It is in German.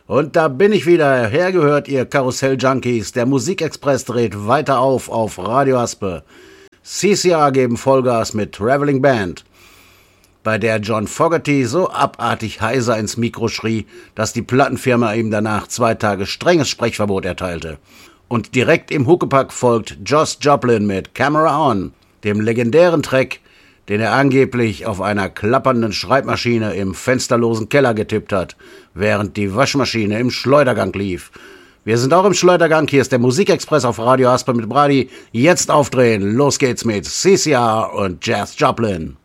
Und da bin ich wieder. Hergehört, ihr Karussell-Junkies. Der Musikexpress dreht weiter auf Radio Aspe. CCR geben Vollgas mit Traveling Band, bei der John Fogerty so abartig heiser ins Mikro schrie, dass die Plattenfirma ihm danach 2 Tage strenges Sprechverbot erteilte. Und direkt im Huckepack folgt Joss Joplin mit Camera On, dem legendären Track, den er angeblich auf einer klappernden Schreibmaschine im fensterlosen Keller getippt hat, während die Waschmaschine im Schleudergang lief. Wir sind auch im Schleudergang, hier ist der Musikexpress auf Radio Aspe mit Brady. Jetzt aufdrehen, los geht's mit CCR und Jazz Joplin.